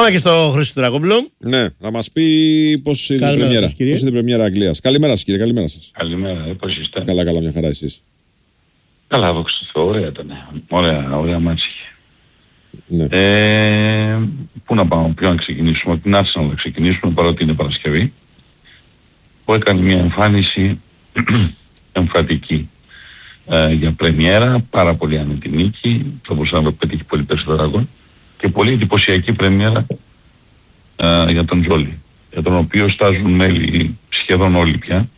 Πάμε και στο Χρήστο Τρακόπουλο. Ναι, θα μας πει πώς είδε την πρεμιέρα. Πώς είδε την πρεμιέρα Αγγλίας. Καλημέρα σας, κύριε, καλημέρα σας. Καλημέρα, πώς είστε? Καλά, μια χαρά εσείς. Καλά, δόξα τω Θεώ, ωραία ήταν. Ωραία μάτς είχε. Ναι. Πού να πάμε, ποιο να ξεκινήσουμε? Από την Arsenal να ξεκινήσουμε, παρότι είναι Παρασκευή, που έκανε μια εμφάνιση εμφατική για πρεμιέρα, πάρα πολύ άνετη νίκη, θα μπορούσε να πετύχει πολύ περισσότερο γκολ, και πολύ εντυπωσιακή πρεμιέρα για τον Τζόλι, για τον οποίο στάζουν μέλη σχεδόν όλοι πια,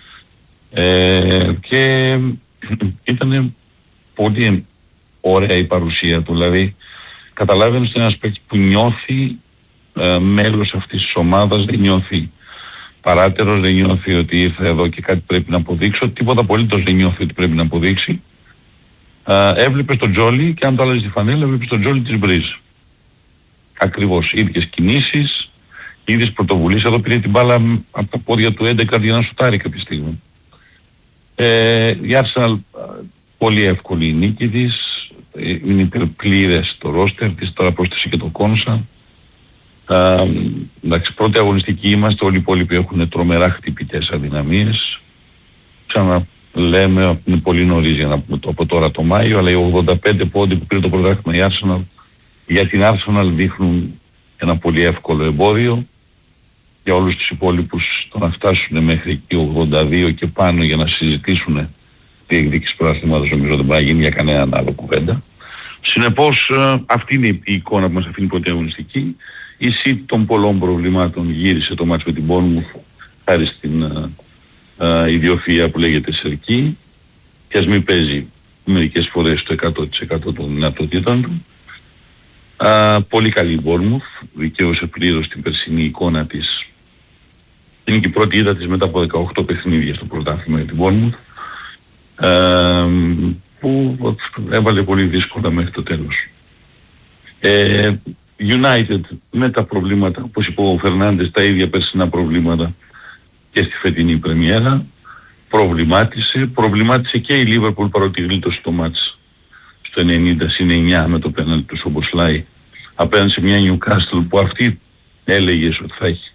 και ήταν πολύ ωραία η παρουσία του. Δηλαδή καταλάβαινε ότι είναι ένας παίκτης που νιώθει μέλος αυτής της ομάδας, δεν νιώθει παράτερος, δεν νιώθει ότι ήρθε εδώ και κάτι πρέπει να αποδείξω, τίποτα απολύτως δεν νιώθει ότι πρέπει να αποδείξει. Έβλεπες τον Τζόλι, και αν το άλλαζε τη φανέλα, έβλεπες τον Τζόλι της Μπριζ. Ακριβώς, ίδιες κινήσεις, ίδιες πρωτοβουλίες. Εδώ πήρε την μπάλα από τα πόδια του 11 για να σουτάρει κάποια στιγμή. Η Arsenal, πολύ εύκολη η νίκη της, είναι υπερπλήρες το ρόστερ της, τώρα πρόσθεσε και το Κόνσα. Εντάξει, πρώτη αγωνιστική είμαστε, όλοι οι υπόλοιποι έχουν τρομερά χτυπητές αδυναμίες. Ξαναλέμε, είναι πολύ νωρίς για να πούμε από τώρα το Μάιο, αλλά οι 85 πόντοι που πήρε το πρωτάθλημα η Arsenal, για την Arsenal δείχνουν ένα πολύ εύκολο εμπόδιο. Για όλους τους υπόλοιπους το να φτάσουν μέχρι εκεί 82 και πάνω για να συζητήσουν τη εκδίκηση πρωταθλήματος, νομίζω δεν πάει να γίνει για κανέναν άλλο κουβέντα. Συνεπώς αυτή είναι η εικόνα που μας αφήνει η πρώτη αγωνιστική. Η City των πολλών προβλημάτων γύρισε το μάτς με την Bournemouth χάρη στην ιδιοφυΐα που λέγεται Σερκή, και ας μην παίζει μερικές φορές το 100% των δυνατοτήτων του. Πολύ καλή η Bournemouth, δικαίωσε πλήρως την περσινή εικόνα της. Είναι και η πρώτη ήττα της μετά από 18 παιχνίδια στο πρωτάθλημα για την Bournemouth, που έβαλε πολύ δύσκολα μέχρι το τέλος. United με τα προβλήματα, όπως είπε ο Φερνάντες, τα ίδια περσινά προβλήματα και στη φετινή πρεμιέρα, προβλημάτισε και η Liverpool, παρότι γλίτωσε το μάτς στο 90-9 με το πέναλτι του Σομποσλάι απέναντι σε μια Newcastle που αυτή έλεγες ότι θα έχει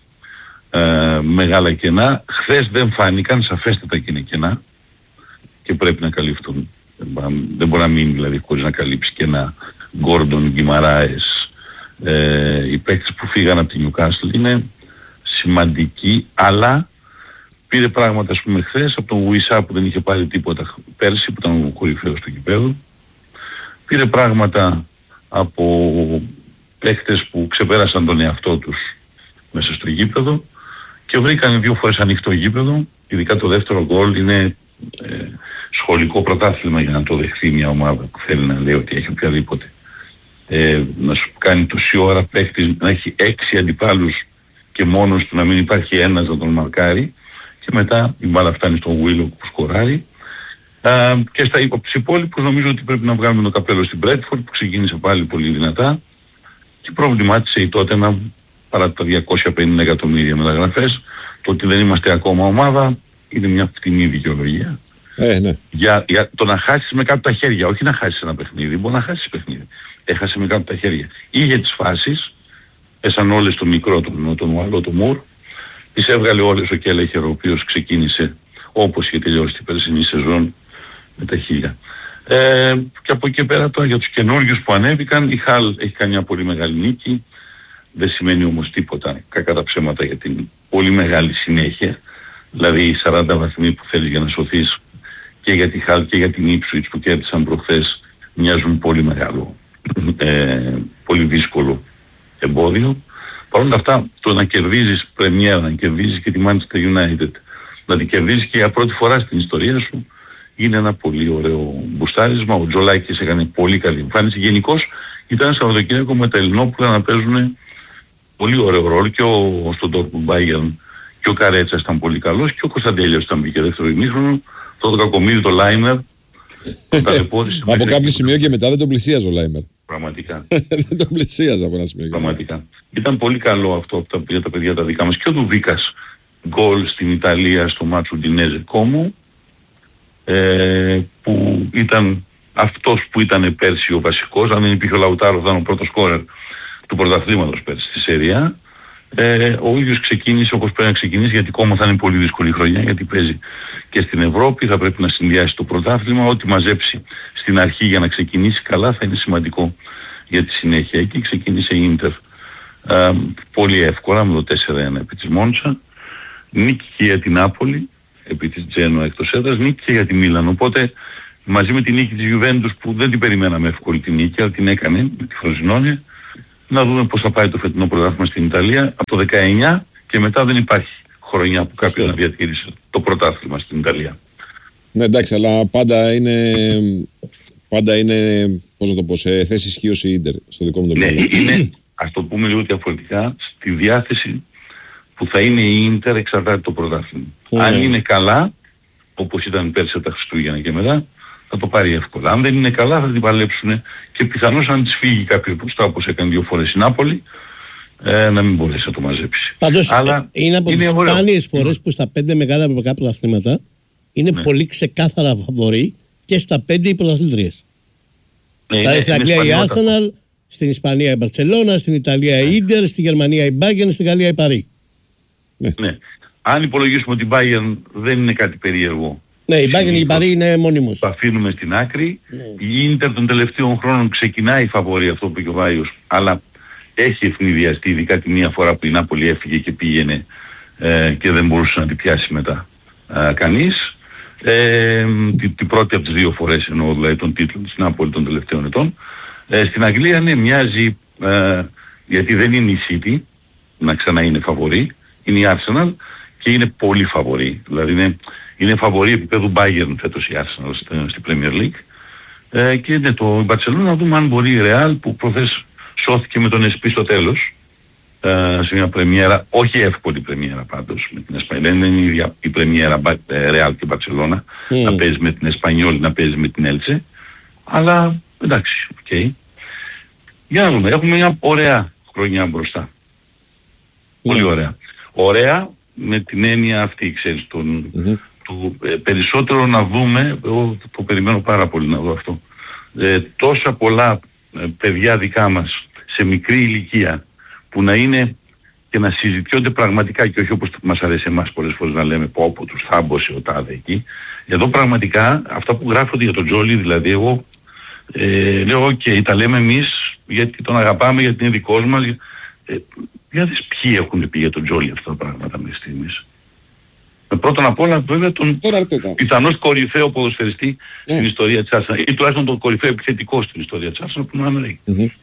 μεγάλα κενά. Χθες δεν φάνηκαν, σαφέστατα και είναι κενά και πρέπει να καλυφθούν. Δεν μπορεί να μείνει δηλαδή χωρίς να καλύψει κενά. Γκόρντον, Γκιμαράες, οι παίκτες που φύγαν από τη Newcastle είναι σημαντικοί, αλλά πήρε πράγματα, ας πούμε, χθες από τον Γουισά που δεν είχε πάρει τίποτα πέρσι, που ήταν ο κορυφαίος του γηπέδου. Πήρε πράγματα από παίκτες που ξεπέρασαν τον εαυτό τους μέσα στο γήπεδο και βρήκαν 2 φορές ανοιχτό γήπεδο. Ειδικά το δεύτερο γκολ είναι σχολικό πρωτάθλημα για να το δεχθεί μια ομάδα που θέλει να λέει ότι έχει οποιαδήποτε. Να σου κάνει τόση ώρα παίκτης να έχει 6 αντιπάλους και μόνος του να μην υπάρχει ένας να τον μαρκάρει, και μετά η μπάλα φτάνει στον Γουίλο που σκοράρει. Και στους υπόλοιπους νομίζω ότι πρέπει να βγάλουμε το καπέλο στην Bradford που ξεκίνησε πάλι πολύ δυνατά και προβλημάτισε η Tottenham παρά τα 250 εκατομμύρια μεταγραφές. Το ότι δεν είμαστε ακόμα ομάδα είναι μια φτηνή δικαιολογία. Ναι. Για το να χάσεις με κάτω τα χέρια, όχι να χάσεις ένα παιχνίδι, μπορεί να χάσεις παιχνίδι. Έχασε με κάτω τα χέρια. Είχε τις φάσεις, έσαν όλες το μικρό, τον Ουαλό, τον Μουρ, τις έβγαλε όλες ο Κέλεχερ, ο οποίος ξεκίνησε όπως είχε τελειώσει την περσινή σεζόν με τα 1000. Και από εκεί πέρα τώρα για τους καινούργιους που ανέβηκαν, η Χαλ έχει κάνει μια πολύ μεγάλη νίκη, δεν σημαίνει όμως τίποτα κακά τα ψέματα για την πολύ μεγάλη συνέχεια, δηλαδή οι 40 βαθμοί που θέλεις για να σωθείς και για τη Χαλ και για την Ipswich που κέρδισαν προχθές μοιάζουν πολύ μεγάλο, πολύ δύσκολο εμπόδιο. Παρ' όλα αυτά, το να κερδίζεις πρεμιέρα, να κερδίζεις και τη Manchester United, να την κερδίζεις και για πρώτη φορά στην ιστορία σου, είναι ένα πολύ ωραίο μπουστάρισμα. Ο Τζολάκης έκανε πολύ καλή εμφάνιση. Γενικώς ήταν Σαββατοκύριακο με τα Ελληνόπουλα να παίζουν πολύ ωραίο ρόλο, και στον Dortmund Bayern και ο Καρέτσας ήταν πολύ καλός και ο Κωνσταντέλιος ήταν και δεύτερο ημίχρονο. Το κακομοίρι, το Λάιμερ, από κάποιο σημείο και μετά δεν τον πλησίαζε ο Λάιμερ. Πραγματικά. Δεν τον πλησίαζε από ένα σημείο. Πραγματικά. Ήταν πολύ καλό αυτό για τα παιδιά τα δικά μας. Και ο Δουβίκας γκολ στην Ιταλία στο μάτσο Ουντινέζε Κόμου, που ήταν αυτός που ήταν πέρσι ο βασικός. Αν δεν υπήρχε ο Λαουτάρο θα ήταν ο πρώτος σκόρερ του πρωταθλήματος πέρσι στη Σεριά. Ο ίδιος ξεκίνησε όπως πρέπει να ξεκινήσει, γιατί ακόμα θα είναι πολύ δύσκολη χρονιά, γιατί παίζει και στην Ευρώπη, θα πρέπει να συνδυάσει το πρωτάθλημα. Ό,τι μαζέψει στην αρχή για να ξεκινήσει καλά θα είναι σημαντικό για τη συνέχεια. Εκεί ξεκίνησε η Ίντερ πολύ εύκολα με το 4-1 επί της Μόντσα, νίκη και για την Νάπολη επί της Τζένοα εκτός έδρας, νίκη και για τη Μίλαν. Οπότε μαζί με την νίκη της Γιουβέντους, που δεν την περιμέναμε εύκολη την νίκη, αλλά την έκανε με τη Φροζινόνια, να δούμε πώς θα πάει το φετινό πρωτάθλημα στην Ιταλία. Από το 19 και μετά δεν υπάρχει χρονιά που κάποιος να διατηρήσει το πρωτάθλημα στην Ιταλία. Ναι, εντάξει, αλλά πάντα είναι πώς να το πω, σε θέση ισχύως η Ίντερ, στο δικό μου το μυαλό. Ναι, είναι, ας το πούμε λίγο διαφορετικά, στη διάθεση που θα είναι η Ίντερ εξαρτάται το πρωτάθλημα. Αν είναι καλά, όπως ήταν πέρσι από τα Χριστούγεννα και μετά, θα το πάρει εύκολα. Αν δεν είναι καλά θα την παλέψουν και πιθανώς αν της φύγει κάποιο πουστά, όπως έκανε 2 φορές η Νάπολη, να μην μπορέσει να το μαζέψει. Πάντως είναι από τις σπάνιες φορές που στα 5 μεγάλα ευρωπαϊκά πρωταθλήματα είναι πολύ ξεκάθαρα φαβορί και στα 5 οι πρωταθλήτριες. Δηλαδή στην Αγγλία η Arsenal, στην Ισπανία η Μπαρτσελώνα, στην Ιταλία η Ίντερ, στη Γερμανία η Bayern, στην Γαλλία η Παρί. Ναι. Αν υπολογίσουμε ότι η Bayern δεν είναι κάτι περίεργο. Ναι, η Bayern η Παρί είναι μόνιμος. Το αφήνουμε στην άκρη. Η Ίντερ των τελευταίων χρόνων ξεκινάει φαβορί, αυτό που είπε ο Βάιος, αλλά έχει ευνηδιαστεί, ειδικά τη μία φορά που η Νάπολη έφυγε και πήγαινε και δεν μπορούσε να την πιάσει μετά κανείς. Την πρώτη από τις 2 φορές εννοώ, δηλαδή των τίτλων της Νάπολη των τελευταίων ετών. Στην Αγγλία ναι, μοιάζει, γιατί δεν είναι η City να ξανά είναι φαβορί, είναι η Arsenal και είναι πολύ φαβορί. Δηλαδή είναι φαβορί επίπεδου Bayern φέτος η Arsenal στη Premier League. Και ναι, το Barcelona να δούμε αν μπορεί η Real, που προχθές σώθηκε με τον Εσπί στο τέλος, σε μια πρεμιέρα, όχι εύκολη πρεμιέρα πάντως με την Εσπανιόλ, δεν είναι η ίδια η πρεμιέρα Real και Barcelona, να παίζει με την Εσπανιόλ, να παίζει με την Έλτσε, αλλά εντάξει, οκ. Για να δούμε, έχουμε μια ωραία χρονιά μπροστά. Πολύ ωραία. Ωραία με την έννοια αυτή, ξέρεις, περισσότερο να δούμε, εγώ το περιμένω πάρα πολύ να δω αυτό, τόσα πολλά παιδιά δικά μας σε μικρή ηλικία που να είναι και να συζητιόνται πραγματικά και όχι όπως μας αρέσει εμάς πολλές φορές να λέμε πω τους θάμπωσε ο τάδε εκεί. Εδώ πραγματικά αυτά που γράφονται για τον Τζόλι, δηλαδή εγώ λέω ok, τα λέμε εμείς γιατί τον αγαπάμε, γιατί είναι δικός μας. Για δεις ποιοι έχουν πει για τον Τζόλι αυτά τα πράγματα μέχρι στιγμής. Πρώτον απ' όλα βέβαια τον πιθανώς κορυφαίο ποδοσφαιριστή στην ιστορία της Arsenal, ή τουλάχιστον τον κορυφαίο επιθετικό στην ιστορία της Arsenal, που είναι ο Ανρέι.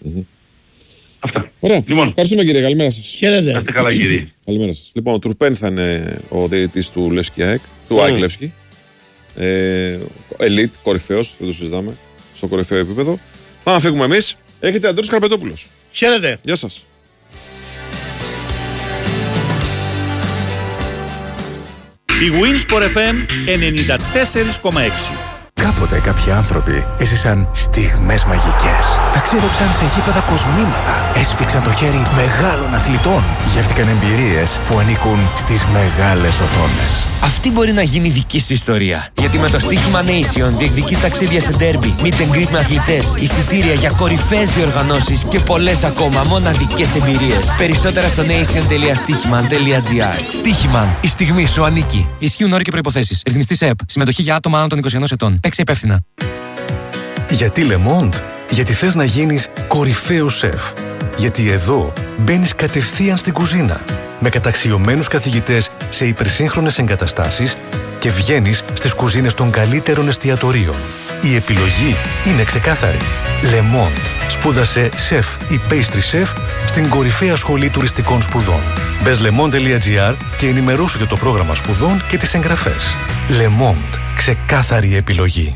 Αυτά. Ωραία. Λοιπόν, ευχαριστούμε κύριε, καλημέρα σας. Χαίρετε. Είστε καλά κύριε. Καλημέρα σας. Λοιπόν, ο Τουρπέν θα είναι ο διαιτητής του Λεύσκι ΑΕΚ, του ΑΕΚ Λεύσκι. Ελίτ, κορυφαίος, δεν το συζητάμε, στο κορυφαίο επίπεδο. Πάμε να φύγουμε εμείς. Έχετε Αντώνης Καρπετόπουλος. Χαίρετε. Γεια σας. Η Winsport FM 94,6. Κάποτε κάποιοι άνθρωποι έζησαν στιγμές μαγικές. Ταξίδεψαν σε γήπεδα κοσμήματα. Έσφιξαν το χέρι μεγάλων αθλητών. Γεύτηκαν εμπειρίες που ανήκουν στις μεγάλες οθόνες. Αυτή μπορεί να γίνει δική σου ιστορία. Γιατί με το στοίχημα Nation διεκδικείς ταξίδια σε ντέρμπι, meet and greet με αθλητές, εισιτήρια για κορυφαίες διοργανώσεις και πολλές ακόμα μοναδικές εμπειρίες. Περισσότερα στο nation.stichiman.gr. Στοίχημαν. Η στιγμή σου ανήκει. Ισχύουν όροι και προϋποθέσεις. Ρυθμιστής ΕΕΠ. Συμμετοχή για άτομα άνω των 21 ετών. Παίξε υπεύθυνα. Γιατί Le Monde? Γιατί θες να γίνεις κορυφαίος σεφ. Γιατί εδώ μπαίνεις κατευθείαν στην κουζίνα με καταξιωμένους καθηγητές σε υπερσύγχρονες εγκαταστάσεις και βγαίνεις στις κουζίνες των καλύτερων εστιατορίων. Η επιλογή είναι ξεκάθαρη. Le Monde. Σπούδασε σεφ ή pastry chef στην κορυφαία σχολή τουριστικών σπουδών. Μπες lemonde.gr και ενημερώσου για το πρόγραμμα σπουδών και τις εγγραφές. Le Monde. Ξεκάθαρη επιλογή.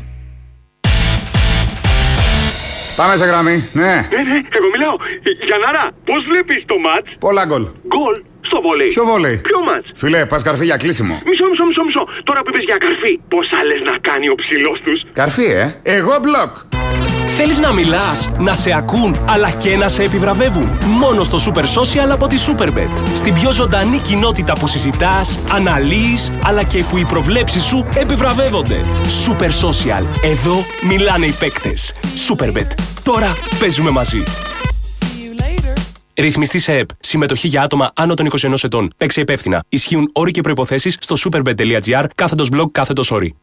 Πάμε σε γραμμή, ναι. Εγώ μιλάω. Γιαννάρα, πώς βλέπεις το μάτς? Πολλά γκολ. Γκολ στο βολέι. Ποιο βολέι? Ποιο μάτς? Φιλέ, πας καρφί για κλείσιμο. Μισό. Τώρα που είπες για καρφί, πόσα λες να κάνει ο ψηλός τους? Καρφί, Εγώ μπλοκ. Θέλεις να μιλάς, να σε ακούν, αλλά και να σε επιβραβεύουν? Μόνο στο Super Social από τη Superbet. Στην πιο ζωντανή κοινότητα που συζητάς, αναλύεις, αλλά και που οι προβλέψεις σου επιβραβεύονται. Super Social. Εδώ μιλάνε οι παίκτες. Superbet. Τώρα παίζουμε μαζί. Ρυθμιστή σε ΕΠ. Συμμετοχή για άτομα άνω των 21 ετών. Παίξε υπεύθυνα. Ισχύουν όροι και προϋποθέσεις στο superbet.gr/blog/όροι.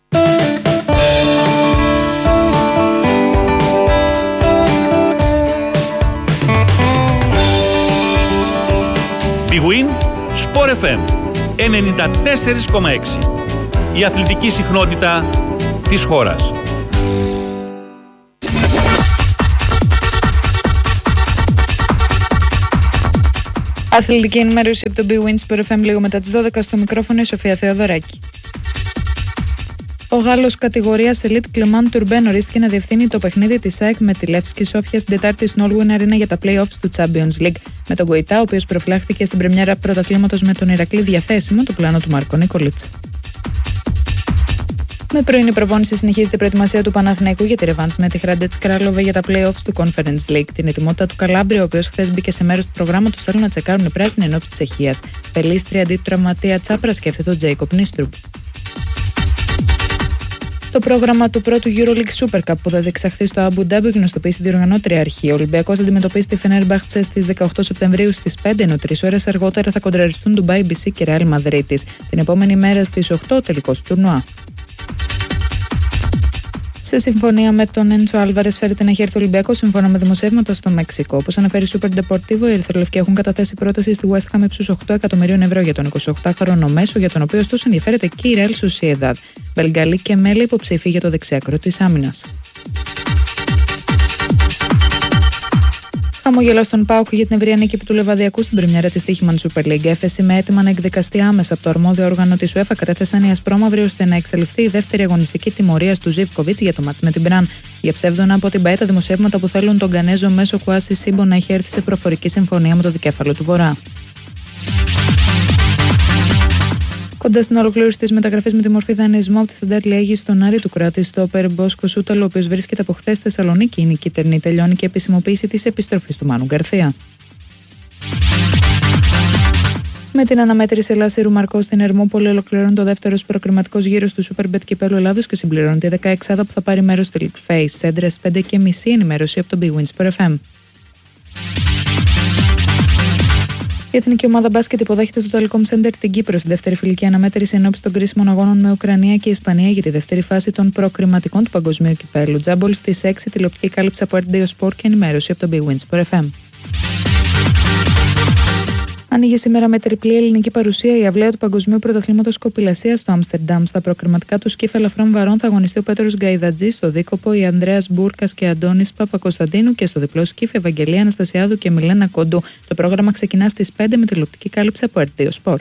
Big Win Sport FM 94,6. Η αθλητική συχνότητα της χώρας. Αθλητική ενημέρωση από το Big Win Sport FM λίγο μετά τις 12 στο μικρόφωνο η Σοφία Θεοδωράκη. Ο Γάλλος κατηγορίας Elite Clement Turben ορίστηκε να διευθύνει το παιχνίδι της ΑΕΚ με τη Λεύσκη Σόφια στην Τετάρτη στην All-Win Arena για τα play-offs του Champions League. Με τον Γκοϊτά, ο οποίος προφυλάχθηκε στην πρεμιέρα πρωταθλήματος με τον Ηρακλή διαθέσιμο, το πλάνο του Μάρκο Νικολίτς. Με πρωινή προπόνηση συνεχίζεται η προετοιμασία του Παναθηναϊκού για τη ρεβάνς με τη Hrádec Králové για τα play-offs του Conference League. Την ετοιμότητα του Καλάμπριο, ο οποίος χθες μπήκε σε μέρος του προγράμματος, θέλουν να τσεκάρουν οι πράσινοι εν ώψη της Τσεχίας. Πελίστρια αντί του τραυματία Τσάπρα σκέφτεται τον Τζέικοπ Νίστρουμπ. Το πρόγραμμα του πρώτου EuroLeague Super Cup που θα διεξαχθεί στο Αμπου Ντάμπι γνωστοποιήσει την διοργανώτρια αρχή. Ο Ολυμπιακός αντιμετωπίζει τη Φενέρμπαχτσε στις 18 Σεπτεμβρίου στις 5, ενώ 3 ώρες αργότερα θα κοντραριστούν Ντουμπάι, BC και Ρεάλ Μαδρίτης. Την επόμενη μέρα στις 8 τελικός τουρνουά. Σε συμφωνία με τον Έντσο Άλβαρες φέρεται να έχει έρθει ο Ολυμπιακός σύμφωνα με δημοσιεύματα στο Μεξικό. Όπως αναφέρει η Super Deportivo, οι Ερυθρολευκοί έχουν καταθέσει πρόταση στη West Ham ύψους 8 εκατομμυρίων ευρώ για τον 28χρονο μέσο, για τον οποίο ωστόσο ενδιαφέρεται και η Real Sociedad. Βελγκαλή και Μέλη υποψήφοι για το δεξιάκρο της άμυνας. Χαμογελό στον ΠΑΟΚ για την ευρεία νίκη του Λεβαδιακού στην πρεμιέρα της Τύχημαν Super League. Έφεση με αίτημα να εκδικαστεί άμεσα από το αρμόδιο όργανο της UEFA κατέθεσαν οι ασπρόμαυροι ώστε να εξελιχθεί η δεύτερη αγωνιστική τιμωρία του Ζίβκοβιτς για το μάτς με την Μπραν. Για ψεύδωνα από την ΠαΕ τα δημοσιεύματα που θέλουν τον Γκανέζο μέσω Κουάσι Σίμπο να έχει έρθει σε προφορική συμφωνία με το δικέφαλο του Βορρά. Κοντά στην ολοκλήρωση τη μεταγραφή με τη μορφή δανεισμού από τη Θεντάρ Λιέγη στον Άρη του κράτη στο Περμπόσκο Σούταλο, ο οποίος βρίσκεται από χθες στη Θεσσαλονίκη, η νικητερνή τελειώνει και επισημοποίηση της επιστροφής του Μάνου Γκαρθία. Με την αναμέτρηση Λάσιρου Μαρκό στην Ερμούπολη, ολοκληρώνει το δεύτερο προκριματικό γύρο του Superbet Κυπέλλου Ελλάδος και συμπληρώνει τη 16η που θα πάρει μέρος στη League Face. Σέντρες 5.30 ενημέρωση από το Big Win Sport FM. Η εθνική ομάδα μπάσκετ υποδέχεται στο Telecom Center την Κύπρο στη δεύτερη φιλική αναμέτρηση ενόψει των κρίσιμων αγώνων με Ουκρανία και Ισπανία για τη δεύτερη φάση των προκριματικών του Παγκοσμίου Κυπέλλου. Τζάμπολ στις 6, τηλεοπτική κάλυψη από RDO Sport και ενημέρωση από το Big Win Sport FM. Ανοίγει σήμερα με τριπλή ελληνική παρουσία η αυλαία του Παγκοσμίου Πρωταθλήματος Κοπηλασίας στο Άμστερνταμ. Στα προκριματικά του σκύφη ελαφρών βαρών θα αγωνιστεί ο Πέτρος Γκαϊδατζής, στο δίκοπο οι Ανδρέας Μπούρκας και Αντώνης Παπακοσταντίνου και στο διπλό σκύφη Ευαγγελία Αναστασιάδου και Μιλένα Κόντου. Το πρόγραμμα ξεκινά στις 5 με τηλεοπτική κάλυψη από RDO Sport.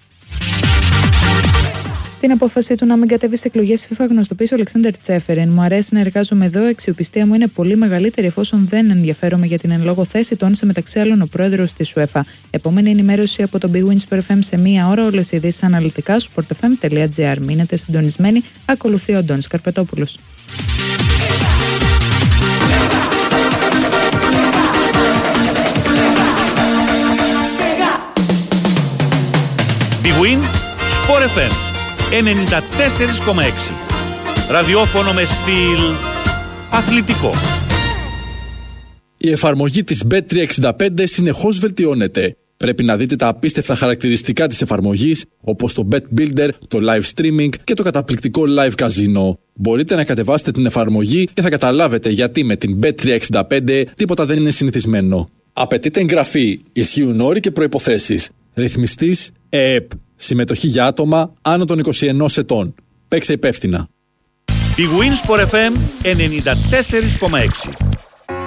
Την απόφαση του να μην κατέβει σε εκλογές FIFA γνωστοποίησε ο Αλεξάνδερ Τσέφερεν. Μου αρέσει να εργάζομαι εδώ, η αξιοπιστία μου είναι πολύ μεγαλύτερη εφόσον δεν ενδιαφέρομαι για την εν λόγω θέση, τόνισε μεταξύ άλλων ο πρόεδρος της UEFA. Επόμενη ενημέρωση από το Big Win Sport FM σε μία ώρα, όλες οι ειδήσεις αναλυτικά στο sportfm.gr. Μείνετε συντονισμένοι, ακολουθεί ο Αντώνης Καρπετόπουλος. Big Win Sport FM 94,6. Ραδιόφωνο με στυλ αθλητικό. Η εφαρμογή της Bet365 συνεχώς βελτιώνεται. Πρέπει να δείτε τα απίστευτα χαρακτηριστικά της εφαρμογής, όπως το Bet Builder, το live streaming και το καταπληκτικό live casino. Μπορείτε να κατεβάσετε την εφαρμογή και θα καταλάβετε γιατί με την Bet365 τίποτα δεν είναι συνηθισμένο. Απαιτείται εγγραφή, ισχύουν όροι και προϋποθέσεις. Ρυθμιστής ΕΕΠ. Συμμετοχή για άτομα άνω των 21 ετών. Παίξε υπεύθυνα. Big Win Sport FM 94,6.